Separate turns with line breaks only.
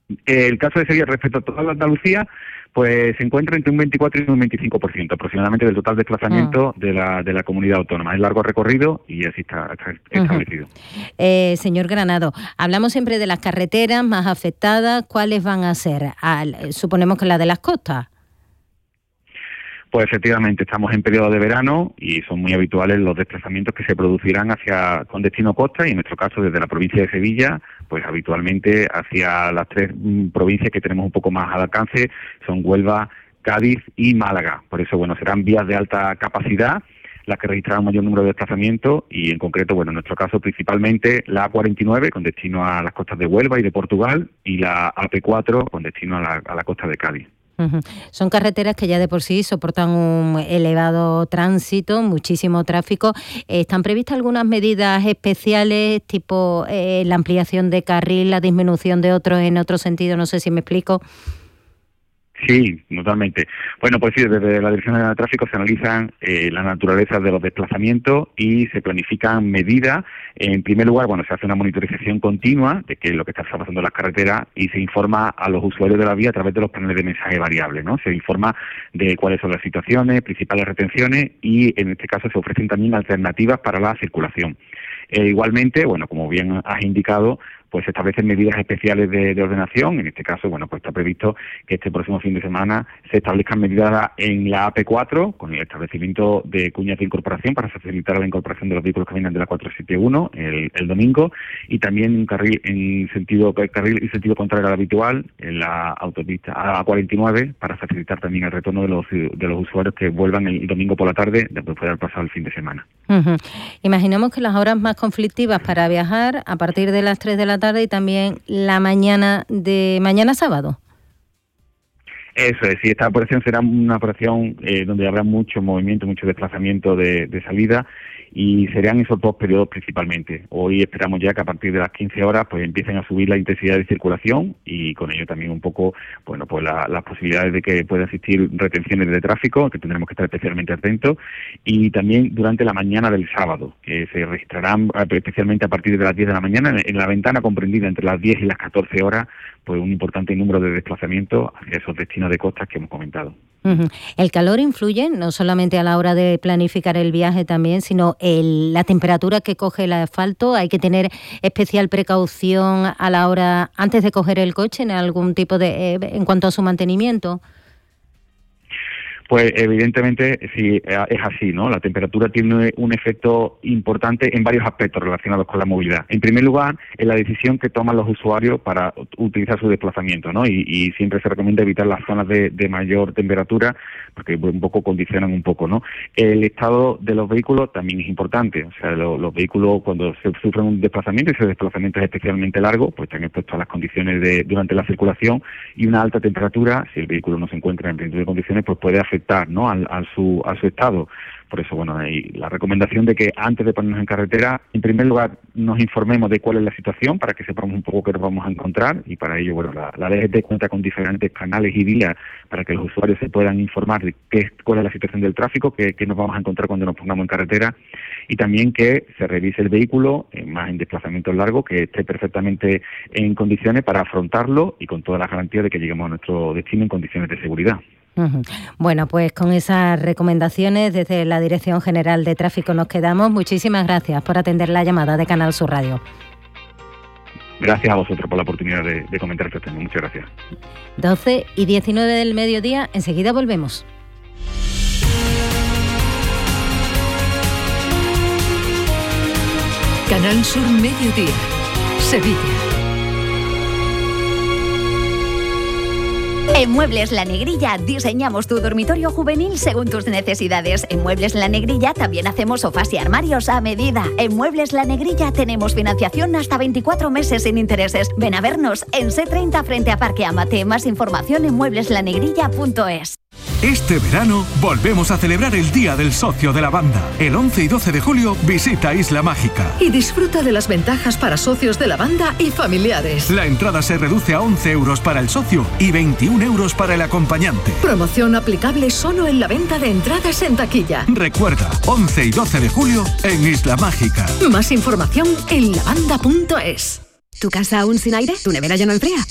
El caso de Sevilla respecto a toda la Andalucía, pues se encuentra entre un 24 y un 25% aproximadamente del total desplazamiento de la comunidad autónoma. Es largo recorrido y así está establecido.
Señor Granado, hablamos siempre de las carreteras más afectadas. ¿Cuáles van a ser? Suponemos que la de las costas.
Pues efectivamente estamos en periodo de verano y son muy habituales los desplazamientos que se producirán con destino costa y en nuestro caso desde la provincia de Sevilla, pues habitualmente hacia las 3 provincias que tenemos un poco más al alcance, son Huelva, Cádiz y Málaga. Por eso, serán vías de alta capacidad las que registrarán mayor número de desplazamientos y en concreto, en nuestro caso principalmente la A49 con destino a las costas de Huelva y de Portugal y la AP4 con destino a la costa de Cádiz.
Son carreteras que ya de por sí soportan un elevado tránsito, muchísimo tráfico. ¿Están previstas algunas medidas especiales, tipo la ampliación de carril, la disminución de otros en otro sentido? No sé si me explico.
Sí, totalmente. Bueno, pues sí, desde la Dirección General de Tráfico se analizan la naturaleza de los desplazamientos y se planifican medidas. En primer lugar, se hace una monitorización continua de qué es lo que está pasando en las carreteras y se informa a los usuarios de la vía a través de los paneles de mensaje variable, ¿no? Se informa de cuáles son las situaciones, principales retenciones y en este caso se ofrecen también alternativas para la circulación. Igualmente, como bien has indicado, pues se establecen medidas especiales de ordenación. En este caso, pues está previsto que este próximo fin de semana se establezcan medidas en la AP4 con el establecimiento de cuñas de incorporación para facilitar la incorporación de los vehículos que vienen de la 471 el domingo y también un carril en sentido contrario al habitual en la autopista A49 para facilitar también el retorno de los usuarios que vuelvan el domingo por la tarde después de haber pasado el fin de semana.
Imaginamos que las horas más conflictivas para viajar a partir de las 3 de la tarde y también la mañana de mañana sábado.
Eso es, sí, esta operación será una operación donde habrá mucho movimiento, mucho desplazamiento de salida y serán esos 2 periodos principalmente. Hoy esperamos ya que a partir de las 15 horas pues empiecen a subir la intensidad de circulación y con ello también un poco, las posibilidades de que pueda existir retenciones de tráfico, que tendremos que estar especialmente atentos, y también durante la mañana del sábado, que se registrarán especialmente a partir de las 10 de la mañana, en la ventana comprendida entre las 10 y las 14 horas, pues un importante número de desplazamientos hacia esos destinos de costas que hemos comentado.
El calor influye no solamente a la hora de planificar el viaje también, sino la temperatura que coge el asfalto. Hay que tener especial precaución a la hora, antes de coger el coche, en algún tipo en cuanto a su mantenimiento.
Pues evidentemente sí, es así, ¿no? La temperatura tiene un efecto importante en varios aspectos relacionados con la movilidad. En primer lugar, en la decisión que toman los usuarios para utilizar su desplazamiento, ¿no? Y siempre se recomienda evitar las zonas de mayor temperatura porque un poco condicionan un poco, ¿no? El estado de los vehículos también es importante. O sea, los vehículos cuando se sufren un desplazamiento, y ese desplazamiento es especialmente largo, pues están expuestos a las condiciones durante la circulación y una alta temperatura, si el vehículo no se encuentra en plenitud de condiciones, pues puede afectar, ¿no? a su estado. Por eso, la recomendación de que antes de ponernos en carretera, en primer lugar, nos informemos de cuál es la situación para que sepamos un poco qué nos vamos a encontrar y para ello, la DGT cuenta con diferentes canales y vías para que los usuarios se puedan informar de cuál es la situación del tráfico, qué nos vamos a encontrar cuando nos pongamos en carretera y también que se revise el vehículo, más en desplazamientos largos, que esté perfectamente en condiciones para afrontarlo y con todas las garantías de que lleguemos a nuestro destino en condiciones de seguridad.
Bueno, pues con esas recomendaciones desde la Dirección General de Tráfico nos quedamos. Muchísimas gracias por atender la llamada de Canal Sur Radio.
Gracias a vosotros por la oportunidad de comentar este tema. Muchas gracias.
12:19 del mediodía, enseguida volvemos.
Canal Sur Mediodía, Sevilla.
En Muebles La Negrilla diseñamos tu dormitorio juvenil según tus necesidades. En Muebles La Negrilla también hacemos sofás y armarios a medida. En Muebles La Negrilla tenemos financiación hasta 24 meses sin intereses. Ven a vernos en C30 frente a Parque Amate. Más información en muebleslanegrilla.es.
Este verano volvemos a celebrar el Día del Socio de la Banda. El 11 y 12 de julio visita Isla Mágica.
Y disfruta de las ventajas para socios de la banda y familiares.
La entrada se reduce a 11 euros para el socio y 21 euros para el acompañante.
Promoción aplicable solo en la venta de entradas en taquilla.
Recuerda, 11 y 12 de julio en Isla Mágica.
Más información en lavanda.es.
¿Tu casa aún sin aire? ¿Tu nevera ya no enfría?